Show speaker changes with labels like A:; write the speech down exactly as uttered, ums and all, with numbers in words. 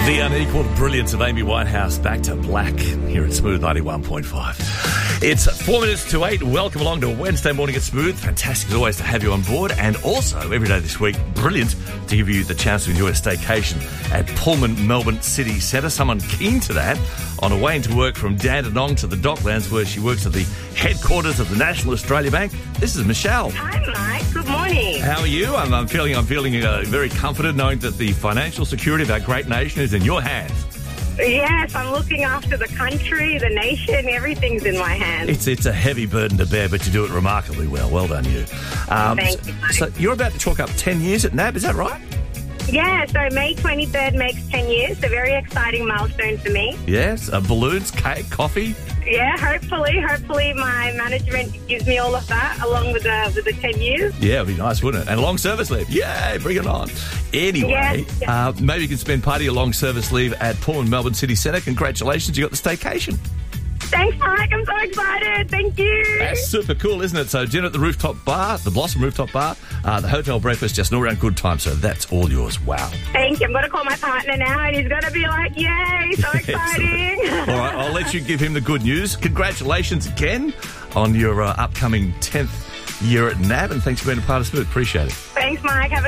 A: The unequalled brilliance of Amy Winehouse, Back to Black, here at Smooth ninety-one point five. It's four minutes to eight. Welcome along to Wednesday morning at Smooth. Fantastic as always to have you on board. And also, every day this week, brilliant to give you the chance to enjoy a staycation at Pullman Melbourne City Centre. Someone keen to that on her way into work from Dandenong to the Docklands, where she works at the headquarters of the National Australia Bank. This is Michelle.
B: Hi, Mike. Good morning.
A: How are you? I'm, I'm feeling I'm feeling uh, very confident knowing that the financial security of our great nation is in your hands.
B: Yes, I'm looking after the country, the nation, everything's in my hands.
A: It's it's a heavy burden to bear, but you do it remarkably well. Well done, you. Um,
B: Thank you, Mike.
A: So you're about to chalk up ten years at N A B, is that right?
B: Yeah, so May twenty-third makes ten years, a very exciting milestone for me.
A: Yes, uh, balloons, cake, coffee.
B: Yeah, hopefully, hopefully my management gives me all of that along with the with the ten years.
A: Yeah, it'd be nice, wouldn't it? And long service leave. Yay, bring it on. Anyway,
B: Yes, yes.
A: Uh, maybe you can spend part of your long service leave at Pullman Melbourne City Centre. Congratulations, you got the staycation.
B: Thanks, Mike. I'm so excited. Thank you.
A: That's super cool, isn't it? So dinner at the rooftop bar, the Blossom Rooftop Bar, uh, the hotel breakfast, just an all-round good time. So that's all yours. Wow.
B: Thank you. I'm going to call my partner now and he's going to be like, yay, so exciting.
A: All right, I'll let you give him the good news. Congratulations again on your uh, upcoming tenth year at N A B, and thanks for being a part of Smooth. Appreciate it.
B: Thanks, Mike. Have a